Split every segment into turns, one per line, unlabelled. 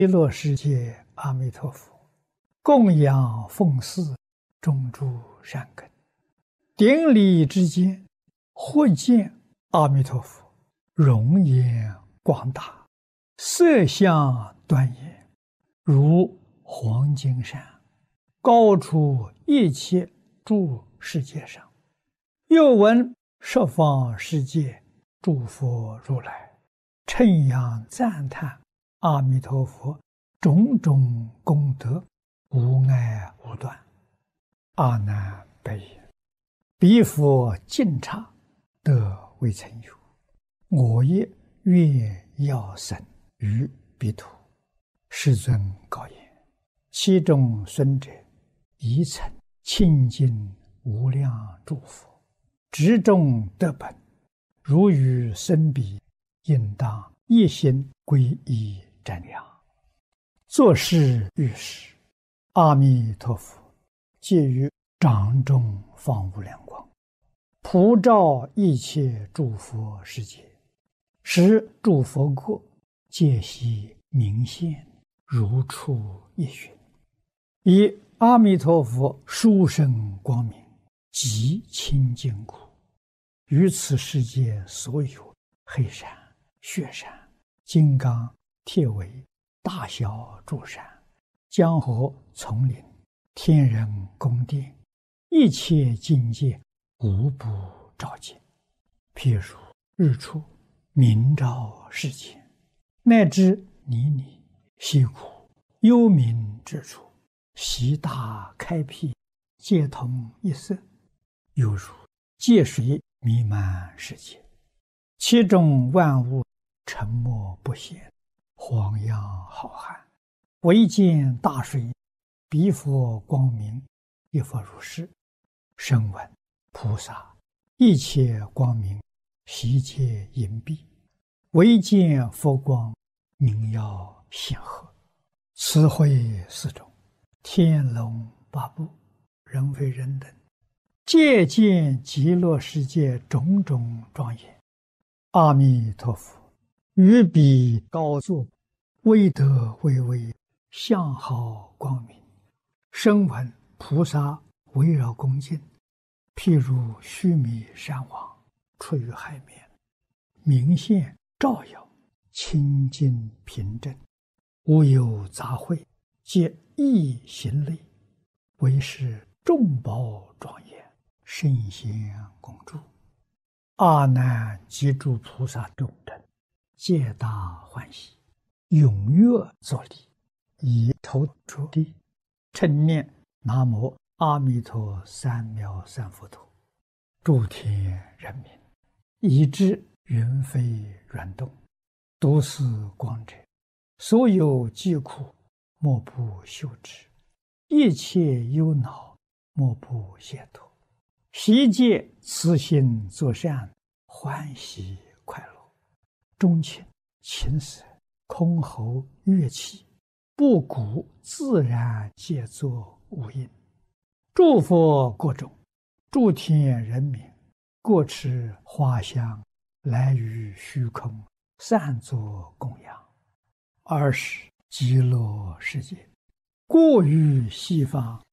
极乐世界阿弥陀佛，供养奉祀种诸善根，顶礼之间，或见阿弥陀佛容颜广大，色相端严，如黄金山，高出一切诸世界上。又闻十方世界诸佛如来称扬赞叹阿弥陀佛种种功德，无碍无断。阿难白言：彼佛尽刹得未曾有，我也愿要生于彼土。世尊告言：其中孙者，宜曾清净无量诸佛，执众得本，如与生彼，应当一心皈依瞻仰。作是遇时，阿弥陀佛借于掌中放无量光，普照一切诸佛世界，使诸佛国皆悉明现，如出一寻。以阿弥陀佛殊胜光明极清净故，于此世界所有黑山、雪山、金刚、铁围、大小诸山、江河、丛林、天人宫殿，一切境界无不照见。譬如日出明照世间，乃至泥泞、溪谷、幽冥之处，悉大开辟，皆同一色，犹如界水弥漫世界，其中万物沉默不显，荒洋浩瀚，唯见大水，彼佛光明，亦复如是。声闻菩萨一切光明，悉皆隐蔽，唯见佛光明耀显赫。此会四种，天龙八部，人非人等，皆见极乐世界种种庄严。阿弥陀佛于彼高坐，威德巍巍，相好光明。声闻菩萨围绕恭敬，譬如须弥山王出于海面，明现照耀，清净平正，无有杂秽，皆一行类，为是众宝庄严，圣贤恭祝。阿难及诸菩萨众等，皆大欢喜，踊跃作礼，以头着地，称念南无阿弥陀三藐三佛陀。诸天人民，以至云飞软动，读是光者，所有疾苦莫不休止，一切忧恼莫不解脱，悉皆慈心作善，欢喜快乐。钟磬、琴瑟、箜篌、乐器，布谷自然皆作无应。诸佛国中，诸天人民，各持花香，来于虚空，散作供养。尔时极乐世界，过于西方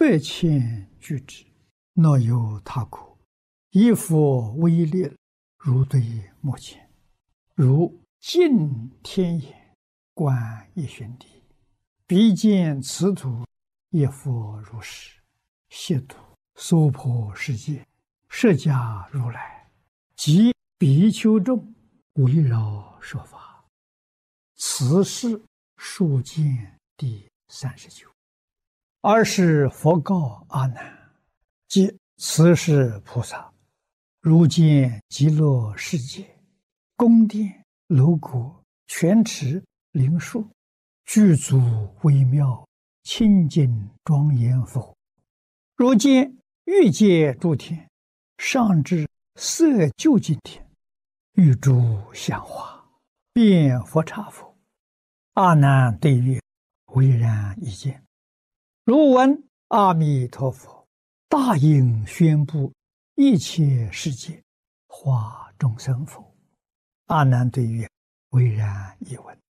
8,000俱胝，若有他国，以佛威力，如对目前，如镜天眼，观一旬地，彼见此土，亦复如是。悉土娑婆世界，释迦如来及比丘众，围绕说法。此是数见第39。尔时佛告阿难：即此是菩萨，如见极乐世界，宫殿、楼阁、泉池、灵树，具足微妙，清净庄严否？如见欲界诸天，上至色究竟天，欲诸香花，遍佛刹否？阿难对曰：唯然一见。如闻阿弥陀佛大应宣布一切世界化众生否？阿难对曰：唯然一闻。